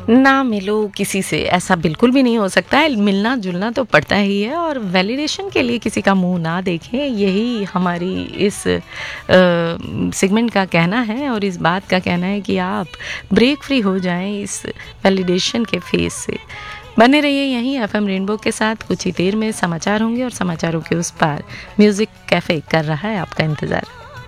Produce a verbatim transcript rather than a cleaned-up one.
ना मिलो किसी से, ऐसा बिल्कुल भी नहीं हो सकता है। मिलना जुलना तो पड़ता ही है, और वैलिडेशन के लिए किसी का मुंह ना देखें, यही हमारी इस सेगमेंट का कहना है, और इस बात का कहना है कि आप ब्रेक फ्री हो जाएं इस वैलिडेशन के फेज से। बने रहिए यहीं एफएम रेनबो के साथ। कुछ ही देर में समाचार होंगे, और समाचारों के उस पार म्यूजिक कैफे कर रहा है आपका इंतज़ार।